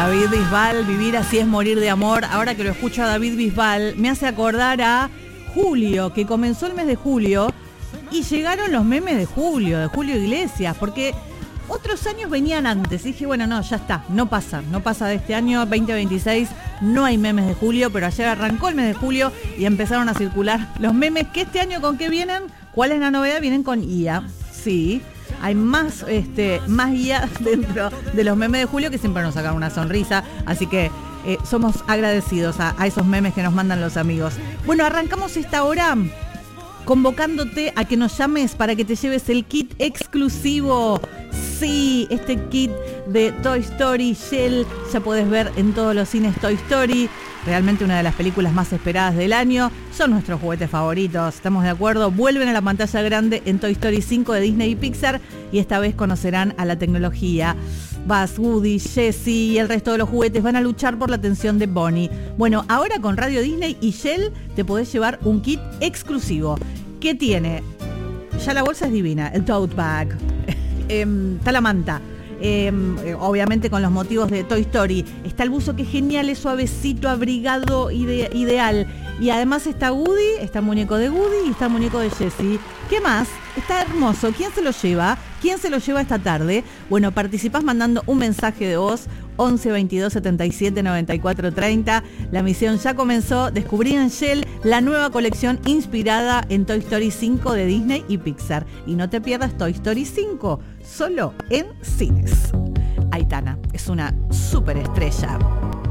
David Bisbal, Vivir así es morir de amor. Ahora que lo escucho a David Bisbal, me hace acordar a julio, que comenzó el mes de julio y llegaron los memes de Julio Iglesias, porque otros años venían antes. Y dije, bueno, no, ya está, no pasa de este año 2026, no hay memes de Julio, pero ayer arrancó el mes de julio y empezaron a circular los memes que este año ¿con qué vienen? ¿Cuál es la novedad? Vienen con IA, sí. Hay más IA dentro de los memes de Julio, que siempre nos sacan una sonrisa, así que somos agradecidos a esos memes que nos mandan los amigos. Bueno, arrancamos esta hora convocándote a que nos llames para que te lleves el kit exclusivo. Sí, este kit de Toy Story Shell, ya podés ver en todos los cines Toy Story. Realmente una de las películas más esperadas del año. Son nuestros juguetes favoritos, ¿estamos de acuerdo? Vuelven a la pantalla grande en Toy Story 5 de Disney y Pixar, y esta vez conocerán a la tecnología. Buzz, Woody, Jessie y el resto de los juguetes van a luchar por la atención de Bonnie. Bueno, ahora con Radio Disney y Shell te podés llevar un kit exclusivo. ¿Qué tiene? Ya la bolsa es divina, el tote bag. Está la manta. Obviamente con los motivos de Toy Story. Está el buzo que es genial, es suavecito, abrigado, ideal. Y además está Woody, está el muñeco de Woody y está el muñeco de Jessie. ¿Qué más? Está hermoso. ¿Quién se lo lleva? ¿Quién se lo lleva esta tarde? Bueno, participás mandando un mensaje de voz 11 22 77 94 30. La misión ya comenzó. Descubrí en Shell la nueva colección inspirada en Toy Story 5 de Disney y Pixar. Y no te pierdas Toy Story 5, solo en cines. Aitana es una superestrella.